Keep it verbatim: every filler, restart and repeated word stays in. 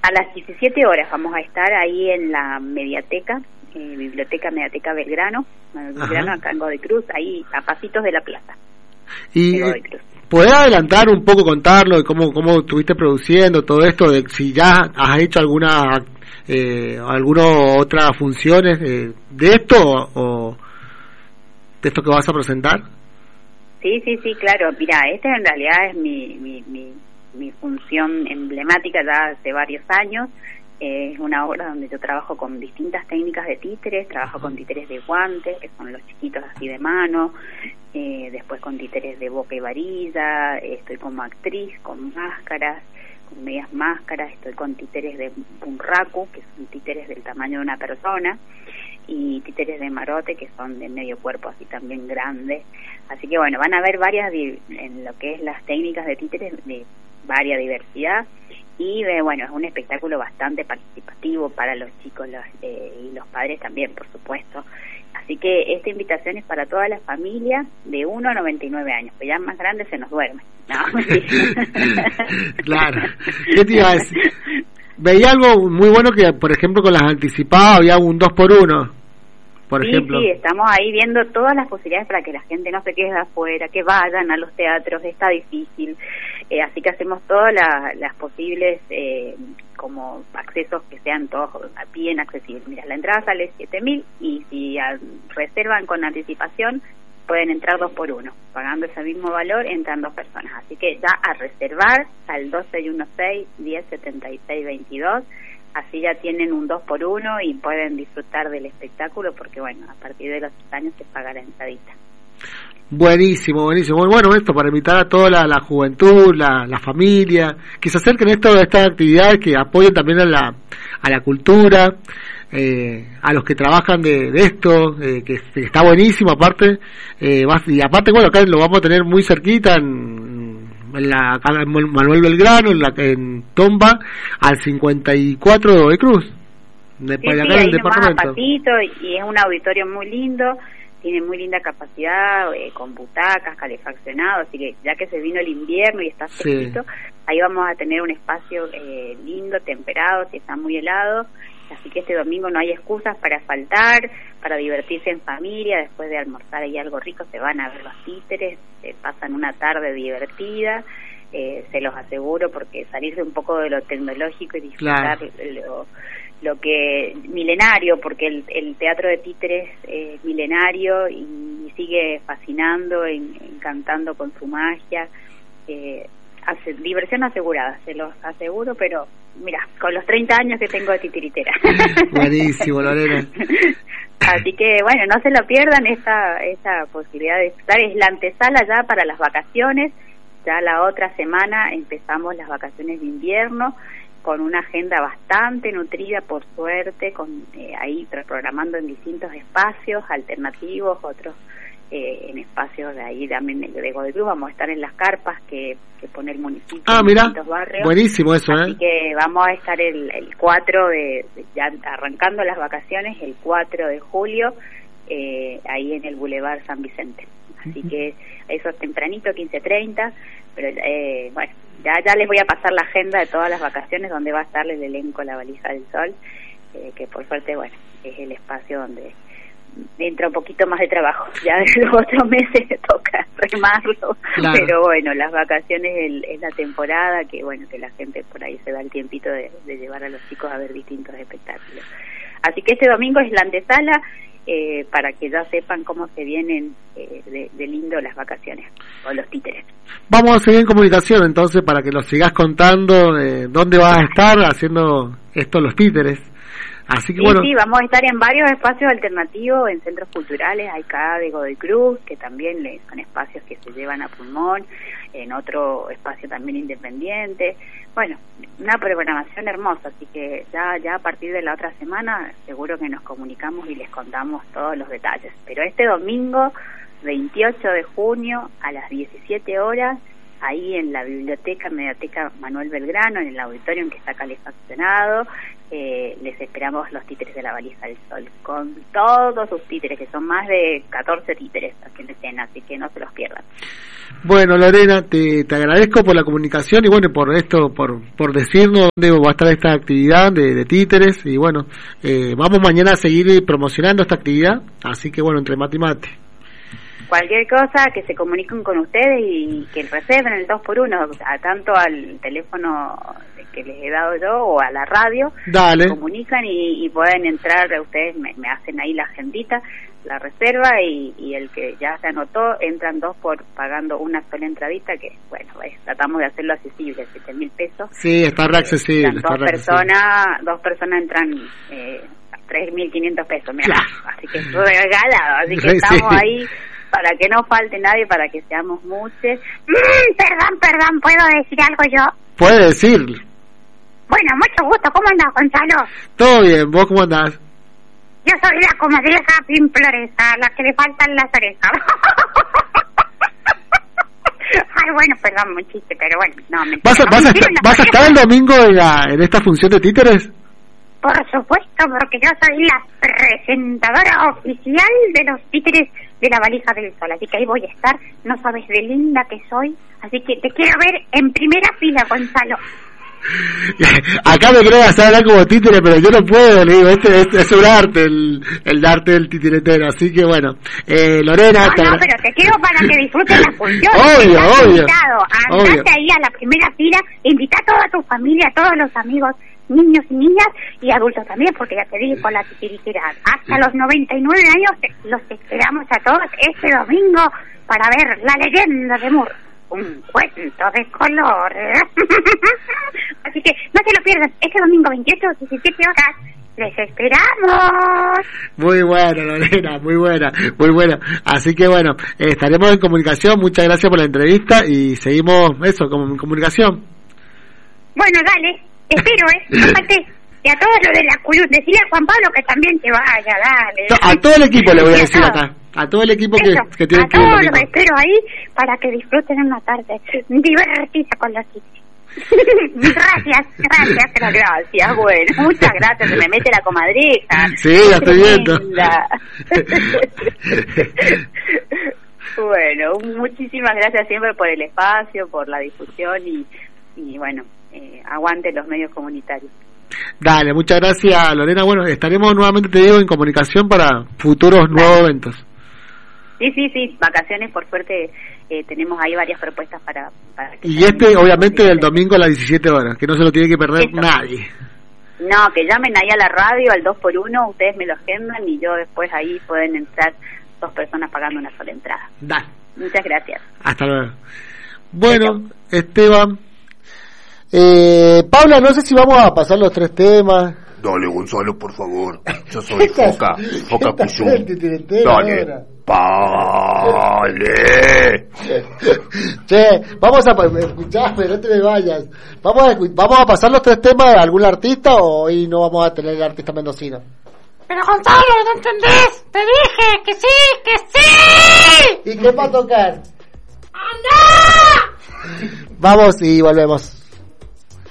A las diecisiete horas vamos a estar ahí en la mediateca, eh, Biblioteca Mediateca Belgrano, Belgrano acá en Godoy Cruz, ahí a pasitos de la plaza. Y ¿podés adelantar un poco, contarlo de cómo cómo estuviste produciendo todo esto, de si ya has hecho alguna eh, alguna otra funciones de, de esto o de esto que vas a presentar? Sí, sí, sí, claro. Mira, esta en realidad es mi mi, mi mi función emblemática ya hace varios años. Eh, es una obra donde yo trabajo con distintas técnicas de títeres, trabajo con títeres de guantes, que son los chiquitos así de mano, eh, después con títeres de boca y varilla, eh, estoy como actriz, con máscaras, con medias máscaras, estoy con títeres de bunraku, que son títeres del tamaño de una persona, y títeres de marote, que son de medio cuerpo, así también grandes. Así que bueno, van a ver varias, en lo que es las técnicas de títeres, de varia diversidad, y de, bueno, es un espectáculo bastante participativo para los chicos los, eh, y los padres también, por supuesto. Así que esta invitación es para toda la familia de uno a noventa y nueve años, que ya más grande se nos duerme, ¿no? Sí. Claro. ¿Qué te iba a decir? Veía algo muy bueno que, por ejemplo, con las anticipadas había un dos por uno. Por sí, ejemplo. Sí, estamos ahí viendo todas las posibilidades para que la gente no se quede afuera, que vayan a los teatros, está difícil, eh, así que hacemos todas la, las posibles eh, como accesos que sean todos bien accesibles. Mira, la entrada sale siete mil y si a, reservan con anticipación pueden entrar dos por uno, pagando ese mismo valor entran dos personas, así que ya a reservar al dos seis uno seis, diez setenta y seis veintidós. Así ya tienen un dos por uno y pueden disfrutar del espectáculo porque, bueno, a partir de los tres años se paga la entradita. Buenísimo, buenísimo. Bueno, esto para invitar a toda la, la juventud, la, la familia, que se acerquen a esto, a estas actividades, que apoyen también a la, a la cultura, eh, a los que trabajan de, de esto, eh, que, que está buenísimo aparte. Eh, y aparte, bueno, acá lo vamos a tener muy cerquita en... en la en Manuel Belgrano, en, la, en Tomba, al cincuenta y cuatro de Godoy Cruz, de, sí, de acá sí, en el ahí departamento. A pasito, y es un auditorio muy lindo, tiene muy linda capacidad, eh, con butacas, calefaccionado, así que ya que se vino el invierno y está fresquito, sí. Ahí vamos a tener un espacio eh, lindo, temperado, si está muy helado, así que este domingo no hay excusas para faltar, para divertirse en familia, después de almorzar ahí algo rico, se van a ver los títeres, se pasan una tarde divertida, eh, se los aseguro, porque salirse un poco de lo tecnológico y disfrutar claro. lo, lo que milenario, porque el, el teatro de títeres es milenario y, y sigue fascinando, en, encantando con su magia, eh, hace, diversión asegurada, se los aseguro, pero mira, con los treinta años que tengo de titiritera. Buenísimo, Lorena. Así que, bueno, no se lo pierdan esta esta posibilidad de estar. Es la antesala ya para las vacaciones. Ya la otra semana empezamos las vacaciones de invierno con una agenda bastante nutrida, por suerte, con eh, ahí programando en distintos espacios alternativos, otros eh, en espacios de ahí también de Godoy Cruz. Vamos a estar en las carpas que, que pone el municipio ah, en mira, distintos barrios. Buenísimo eso, Así ¿eh? que vamos a estar el, el cuatro de, de, ya arrancando las vacaciones, el cuatro de julio, eh, ahí en el Boulevard San Vicente. Así uh-huh. que eso es tempranito, quince treinta, pero eh, bueno, ya ya les voy a pasar la agenda de todas las vacaciones donde va a estar el elenco La Valija del Sol, eh, que por suerte, bueno, es el espacio donde entra un poquito más de trabajo. Ya los otros meses me toca remarlo, claro. Pero bueno, las vacaciones el, es la temporada que, bueno, que la gente por ahí se da el tiempito de, de llevar a los chicos a ver distintos espectáculos. Así que este domingo es la antesala, eh, para que ya sepan cómo se vienen eh, de, de lindo las vacaciones, o los títeres. Vamos a seguir en comunicación entonces para que nos sigas contando eh, dónde vas a estar haciendo esto los títeres. Así que sí, bueno. Sí, vamos a estar en varios espacios alternativos, en centros culturales, hay acá de Godoy Cruz, que también son espacios que se llevan a pulmón, en otro espacio también independiente. Bueno, una programación hermosa, así que ya ya a partir de la otra semana seguro que nos comunicamos y les contamos todos los detalles. Pero este domingo, veintiocho de junio, a las diecisiete horas, ahí en la biblioteca, mediateca Manuel Belgrano, en el auditorio en que está calefaccionado, eh, les esperamos los títeres de la Valija del Sol, con todos sus títeres, que son más de catorce títeres aquí en escena, así que no se los pierdan. Bueno, Lorena, te, te agradezco por la comunicación y bueno, por esto, por por decirnos dónde va a estar esta actividad de, de títeres, y bueno, eh, vamos mañana a seguir promocionando esta actividad, así que bueno, entre mate y mate. Cualquier cosa, que se comuniquen con ustedes y que reserven el dos por uno, o sea, tanto al teléfono que les he dado yo o a la radio. Dale. Se comunican y, y pueden entrar, ustedes me, me hacen ahí la agendita, la reserva, y, y el que ya se anotó, entran dos por pagando una sola entradita, que bueno, es, tratamos de hacerlo accesible, siete mil pesos. Sí, está reaccesible. Eh, dos personas, dos personas entran eh, tres mil quinientos pesos, mira, claro. Así que es regalado, así que estamos sí. ahí para que no falte nadie, para que seamos muchos. Mm, perdón, perdón, ¿puedo decir algo yo? Puede decir. Bueno, mucho gusto, ¿cómo andás, Gonzalo? Todo bien, ¿vos cómo andás? Yo soy la comadreja Pimploresa, la que le faltan las orejas. Ay, bueno, perdón, muy chiste, pero bueno, no, me ¿Vas a, vas a, estar, ¿vas a estar el domingo en, la, en esta función de títeres? Por supuesto, porque yo soy la presentadora oficial de los títeres de la Valija del Sol, así que ahí voy a estar, no sabes de linda que soy, así que te quiero ver en primera fila, Gonzalo. Acá me quieren hacer hablar como títere, pero yo no puedo, le digo, este, este es un arte, el, el arte del titiretero, así que bueno, eh, Lorena... No, te... no, pero te quiero para que disfrutes la función. Obvio, obvio. Invitado, andate ahí a la primera fila, invita a toda tu familia, a todos los amigos, niños y niñas, y adultos también, porque ya te dije, con la titiritera. Hasta los noventa y nueve años los esperamos a todos este domingo para ver La Leyenda de Moore. Un cuento de color. Así que no se lo pierdan, este domingo veintiocho, diecisiete horas, les esperamos. Muy bueno, Lorena, muy buena, muy buena. Así que bueno, eh, estaremos en comunicación, muchas gracias por la entrevista y seguimos eso, como en comunicación. Bueno, dale, espero, eh, no faltes. Y a todos los de la Cuyut, decirle a Juan Pablo que también te vaya, dale. No, a todo el equipo le voy a decir acá. A todo el equipo que, que tiene que ir. A todos los espero ahí para que disfruten una tarde divertida con los chicos. Gracias, gracias, gracias. Bueno, muchas gracias. Se me mete la comadreja. Sí, la estoy viendo. Bueno, muchísimas gracias siempre por el espacio, por la difusión y, y bueno, eh, aguante los medios comunitarios. Dale, muchas gracias, Lorena. Bueno, estaremos nuevamente, te digo, en comunicación para futuros Dale. nuevos eventos. Sí, sí, sí, vacaciones, por suerte, eh, tenemos ahí varias propuestas para... para que y este, obviamente, el domingo a las diecisiete horas, que no se lo tiene que perder Eso. nadie. No, que llamen ahí a la radio, al dos por uno, ustedes me lo agendan y yo después ahí pueden entrar dos personas pagando una sola entrada. Dale. Muchas gracias. Hasta luego. Bueno, Esteban... Eh, Paula, no sé si vamos a pasar los tres temas. Dale, Gonzalo, por favor. Yo soy Foca, Foca Puyú. Dale, vale. Che, vamos a escuchame, no te me vayas. Vamos a, vamos a pasar los tres temas de algún artista o hoy no vamos a tener el artista mendocino. Pero Gonzalo, ¿no entendés? Te dije que sí, que sí. ¿Y qué va a tocar? ¡Anda! Vamos y volvemos.